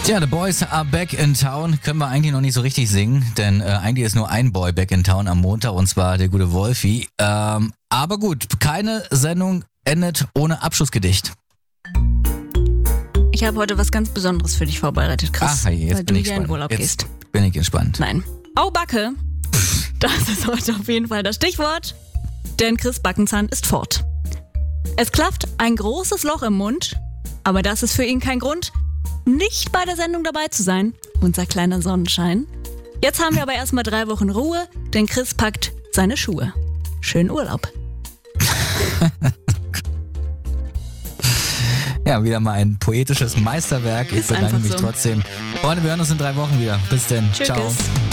Tja, The Boys are back in town. Können wir eigentlich noch nicht so richtig singen, denn eigentlich ist nur ein Boy back in town am Montag und zwar der gute Wolfi. Aber gut, keine Sendung endet ohne Abschlussgedicht. Ich habe heute was ganz Besonderes für dich vorbereitet, Chris. Ach, jetzt weil bin du ich ja in gespannt. Urlaub gehst. Bin ich gespannt. Nein. Au Backe. Das ist heute auf jeden Fall das Stichwort. Denn Chris Backenzahn ist fort. Es klafft ein großes Loch im Mund, aber das ist für ihn kein Grund, nicht bei der Sendung dabei zu sein. Unser kleiner Sonnenschein. Jetzt haben wir aber erstmal 3 Wochen Ruhe, denn Chris packt seine Schuhe. Schönen Urlaub. Ja, wieder mal ein poetisches Meisterwerk. Ich Ist bedanke einfach mich so. trotzdem. Freunde, wir hören uns in 3 Wochen wieder. Bis denn. Tschüss. Ciao.